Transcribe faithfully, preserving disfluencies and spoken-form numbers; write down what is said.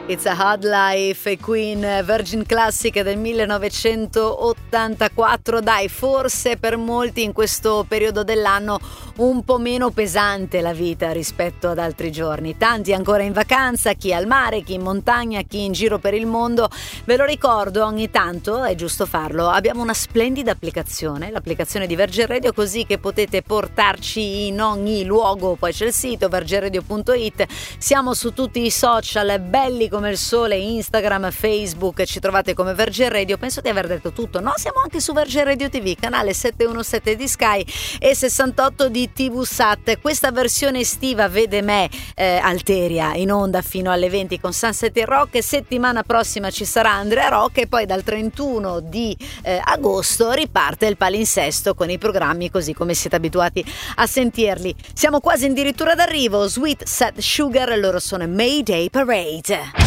It's a Hard Life e Queen, Virgin Classic del millenovecentottantaquattro. Dai, forse per molti in questo periodo dell'anno un po' meno pesante la vita rispetto ad altri giorni. Tanti ancora in vacanza, chi al mare, chi in montagna, chi in giro per il mondo. Ve lo ricordo, ogni tanto è giusto farlo. Abbiamo una splendida applicazione, l'applicazione di Virgin Radio, così che potete portarci in ogni luogo. Poi c'è il sito virgin radio punto it. Siamo su tutti i social, belli come il sole, Instagram, Facebook, ci trovate come Virgin Radio. Penso di aver detto tutto, no? Siamo anche su Virgin Radio ti vu, canale settecentoundicasette di Sky e sessantotto di ti vu Sat. Questa versione estiva vede me, eh, Alteria, in onda fino alle venti con Sunset e Rock. Settimana prossima ci sarà Andrea Rock e poi dal trentuno di eh, agosto riparte il palinsesto con i programmi così come siete abituati a sentirli. Siamo quasi addirittura d'arrivo. Sweet Set Sugar, loro sono Mayday Parade.